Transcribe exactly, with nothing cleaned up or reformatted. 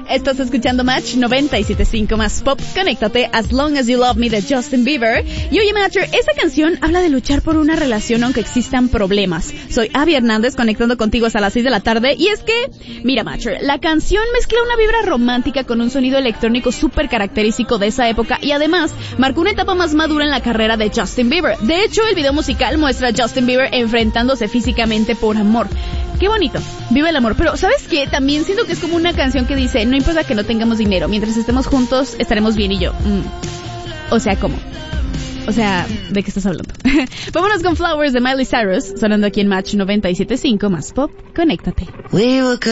Estás escuchando Match noventa y siete punto cinco más pop. Conéctate, As Long As You Love Me de Justin Bieber. Y oye, Matcher, esta canción habla de luchar por una relación aunque existan problemas. Soy Abby Hernández, conectando contigo hasta las seis de la tarde. Y es que, mira, Matcher, la canción mezcla una vibra romántica con un sonido electrónico súper característico de esa época y además marcó una etapa más madura en la carrera de Justin Bieber. De hecho, el video musical muestra a Justin Bieber enfrentándose físicamente por amor. Qué bonito, vive el amor. Pero ¿sabes qué? También siento que es como una canción que dice, no importa que no tengamos dinero, mientras estemos juntos estaremos bien. Y yo, mm, o sea, ¿cómo? O sea, ¿de qué estás hablando? Vámonos con Flowers de Miley Cyrus, sonando aquí en Match noventa y siete punto cinco más pop. Conéctate.